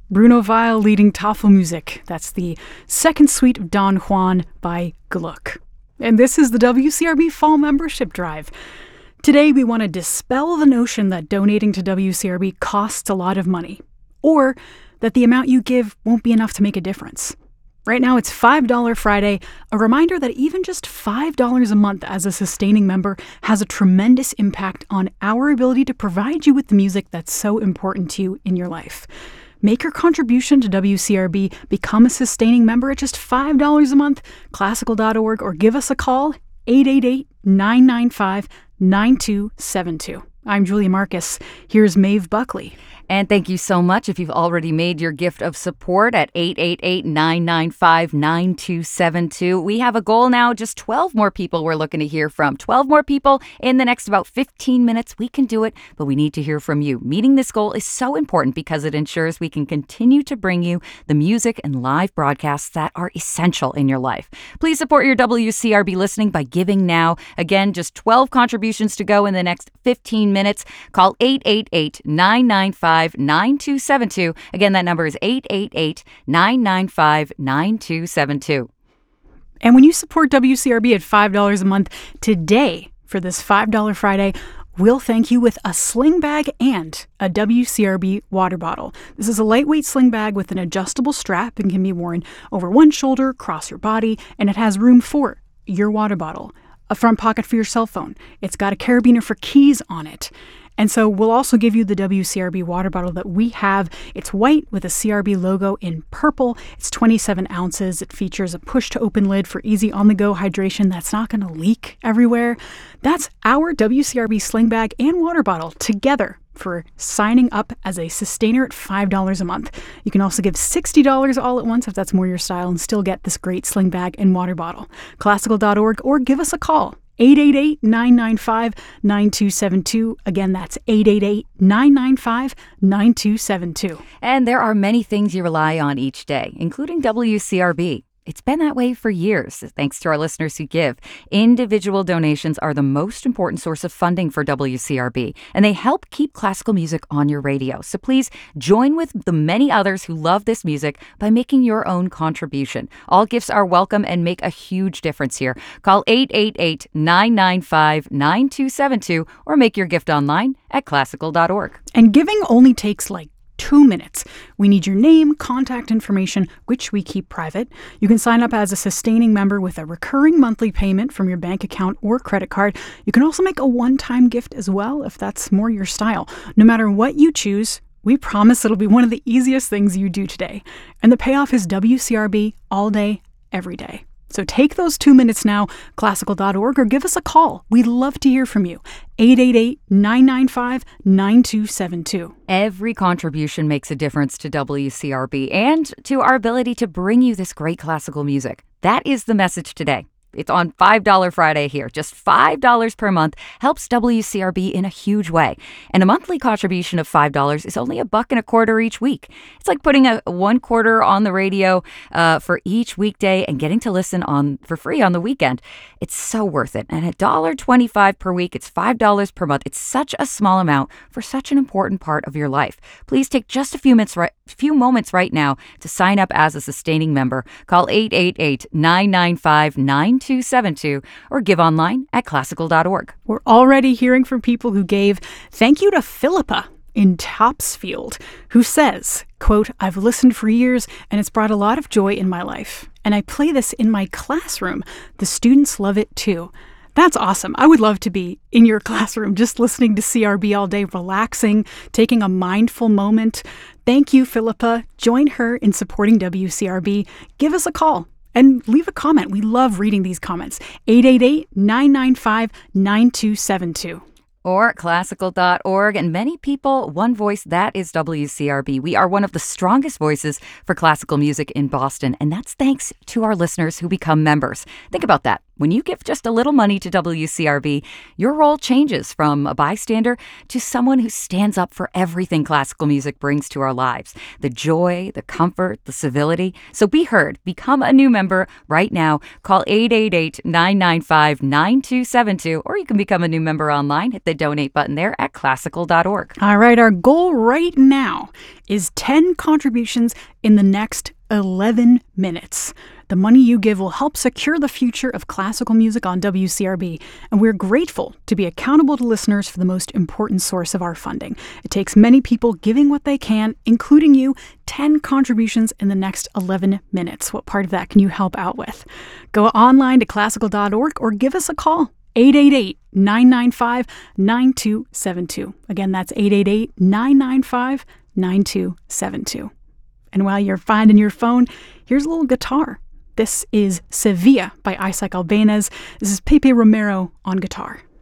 Bruno Weil leading Tafelmusik. That's the second suite of Don Juan by Gluck. And this is the WCRB Fall Membership Drive. Today we want to dispel the notion that donating to WCRB costs a lot of money, or that the amount you give won't be enough to make a difference. Right now it's $5 Friday, a reminder that even just $5 a month as a sustaining member has a tremendous impact on our ability to provide you with the music that's so important to you in your life. Make your contribution to WCRB, become a sustaining member at just $5 a month, classical.org, or give us a call, 888-995-9272. I'm Julia Marcus. Here's Maeve Buckley. And thank you so much if you've already made your gift of support at 888-995-9272. We have a goal now, just 12 more people we're looking to hear from. 12 more people in the next about 15 minutes. We can do it, but we need to hear from you. Meeting this goal is so important because it ensures we can continue to bring you the music and live broadcasts that are essential in your life. Please support your WCRB listening by giving now. Again, just 12 contributions to go in the next 15 minutes. Call 888-995-9272. Again, that number is 888-995-9272. And when you support WCRB at $5 a month today for this $5 Friday, we'll thank you with a sling bag and a WCRB water bottle. This is a lightweight sling bag with an adjustable strap and can be worn over one shoulder, across your body, and it has room for your water bottle, a front pocket for your cell phone. It's got a carabiner for keys on it. And so we'll also give you the WCRB water bottle that we have. It's white with a CRB logo in purple. It's 27 ounces. It features a push-to-open lid for easy on-the-go hydration that's not going to leak everywhere. That's our WCRB sling bag and water bottle together for signing up as a sustainer at $5 a month. You can also give $60 all at once if that's more your style and still get this great sling bag and water bottle. Classical.org, or give us a call. 888-995-9272. Again, that's 888-995-9272. And there are many things you rely on each day, including WCRB. It's been that way for years, thanks to our listeners who give. Individual donations are the most important source of funding for WCRB, and they help keep classical music on your radio. So please join with the many others who love this music by making your own contribution. All gifts are welcome and make a huge difference here. Call 888-995-9272 or make your gift online at classical.org. And giving only takes 2 minutes. We need your name, contact information, which we keep private. You can sign up as a sustaining member with a recurring monthly payment from your bank account or credit card. You can also make a one-time gift as well if that's more your style. No matter what you choose, we promise it'll be one of the easiest things you do today. And the payoff is WCRB all day, every day. So take those 2 minutes now, classical.org, or give us a call. We'd love to hear from you. 888-995-9272. Every contribution makes a difference to WCRB and to our ability to bring you this great classical music. That is the message today. It's on $5 Friday here. Just $5 per month helps WCRB in a huge way. And a monthly contribution of $5 is only $1.25 each week. It's like putting a $1.25 on the radio for each weekday and getting to listen on for free on the weekend. It's so worth it. And $1.25 per week, it's $5 per month. It's such a small amount for such an important part of your life. Please take just a few moments right now to sign up as a sustaining member. Call 888-995-9272 or give online at classical.org. We're already hearing from people who gave. Thank you to Philippa in Topsfield, who says, quote, "I've listened for years and it's brought a lot of joy in my life. And I play this in my classroom. The students love it too." That's awesome. I would love to be in your classroom just listening to CRB all day, relaxing, taking a mindful moment. Thank you, Philippa. Join her in supporting WCRB. Give us a call and leave a comment. We love reading these comments. 888-995-9272. Or classical.org. And many people, one voice, that is WCRB. We are one of the strongest voices for classical music in Boston, and that's thanks to our listeners who become members. Think about that. When you give just a little money to WCRB, your role changes from a bystander to someone who stands up for everything classical music brings to our lives. The joy, the comfort, the civility. So be heard. Become a new member right now. Call 888-995-9272, or you can become a new member online. Hit the donate button there at classical.org. All right, our goal right now is 10 contributions in the next 11 minutes. The money you give will help secure the future of classical music on WCRB, and we're grateful to be accountable to listeners for the most important source of our funding. It takes many people giving what they can, including you. 10 contributions in the next 11 minutes. What part of that can you help out with? Go online to classical.org or give us a call. 888-995-9272. Again, that's 888-995-9272. And while you're finding your phone, here's a little guitar. This is Sevilla by Isaac Albéniz. This is Pepe Romero on guitar.